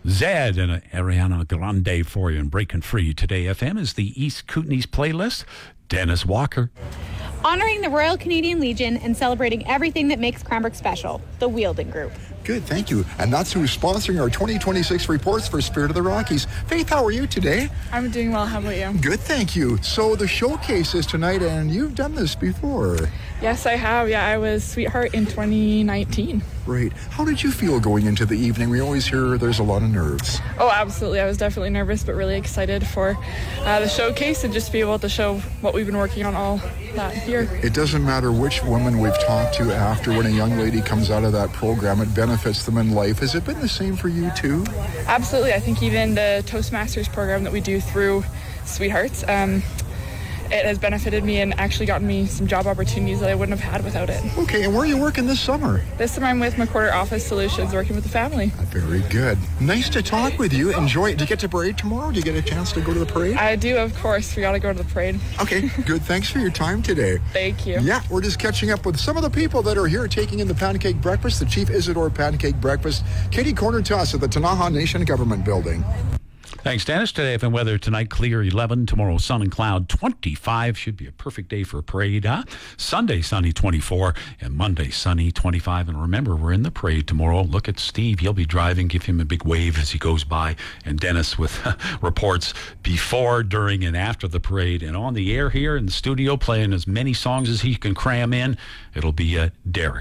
Zed and Ariana Grande for you and Breaking Free. Today FM is the East Kootenays playlist. Dennis Walker. Honoring the Royal Canadian Legion and celebrating everything that makes Cranbrook special, the Wheeldon Group. Good, thank you. And that's who's sponsoring our 2026 reports for Spirit of the Rockies. Faith, how are you today? I'm doing well. How about you? Good, thank you. So the showcase is tonight, and you've done this before. Yes, I have. Yeah, I was Sweetheart in 2019. Right. How did you feel going into the evening? We always hear there's a lot of nerves. Oh, absolutely. I was definitely nervous, but really excited for the showcase and just be able to show what we've been working on all that year. It doesn't matter which woman we've talked to after when a young lady comes out of that program, it benefits them in life. Has it been the same for you too? Absolutely. I think even the Toastmasters program that we do through Sweethearts, it has benefited me and actually gotten me some job opportunities that I wouldn't have had without it. Okay, and where are you working this summer? This summer I'm with McWhorter Office Solutions, working with the family. Very good. Nice to talk with you. Enjoy it. Do you get to parade tomorrow? Do you get a chance to go to the parade? I do, of course. We got to go to the parade. Okay, good. Thanks for your time today. Thank you. Yeah, we're just catching up with some of the people that are here taking in the pancake breakfast, the Chief Isidore Pancake Breakfast, kitty corner to us at the Tanaha Nation Government Building. Thanks, Dennis. Today FM weather tonight, clear 11. Tomorrow, sun and cloud 25. Should be a perfect day for a parade, huh? Sunday, sunny 24. And Monday, sunny 25. And remember, we're in the parade tomorrow. Look at Steve. He'll be driving. Give him a big wave as he goes by. And Dennis with reports before, during, and after the parade. And on the air here in the studio, playing as many songs as he can cram in, it'll be Derek.